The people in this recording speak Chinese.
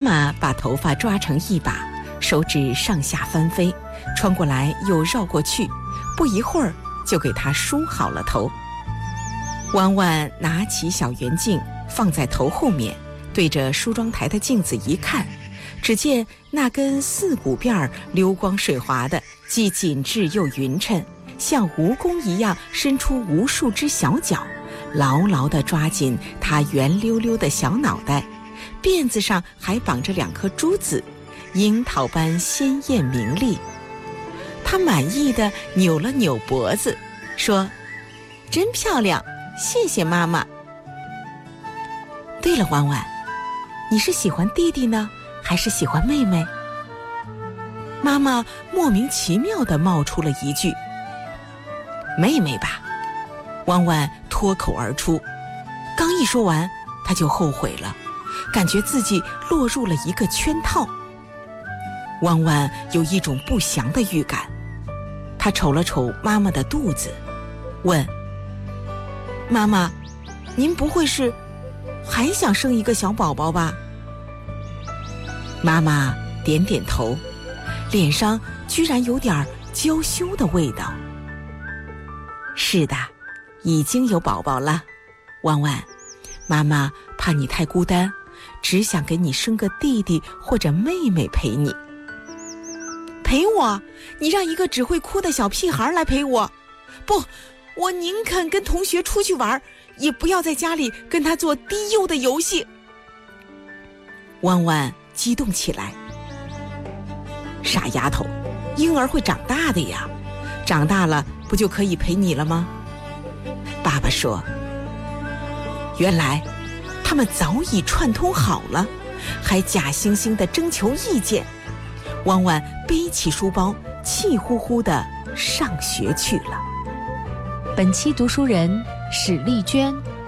妈把头发抓成一把，手指上下翻飞，穿过来又绕过去，不一会儿就给她梳好了头。弯弯拿起小圆镜放在头后面，对着梳妆台的镜子一看，只见那根四股辫溜光水滑的，既紧致又匀称，像蜈蚣一样伸出无数只小脚，牢牢地抓紧她圆溜溜的小脑袋，辫子上还绑着2颗珠子，樱桃般鲜艳明丽。她满意地扭了扭脖子，说：“真漂亮，谢谢妈妈。”对了，弯弯，你是喜欢弟弟呢，还是喜欢妹妹？妈妈莫名其妙地冒出了一句：“妹妹吧。”弯弯脱口而出，刚一说完，他就后悔了，感觉自己落入了一个圈套。弯弯有一种不祥的预感，他瞅了瞅妈妈的肚子，问：“妈妈，您不会是还想生一个小宝宝吧？”妈妈点点头，脸上居然有点娇羞的味道。是的，已经有宝宝了。弯弯，妈妈怕你太孤单，只想给你生个弟弟或者妹妹陪你。陪我？你让一个只会哭的小屁孩来陪我？不，我宁肯跟同学出去玩，也不要在家里跟他做低幼的游戏。弯弯激动起来。傻丫头，婴儿会长大的呀，长大了不就可以陪你了吗？爸爸说，原来他们早已串通好了，还假惺惺地征求意见。弯弯背起书包，气呼呼地上学去了。 本期读书人史丽娟。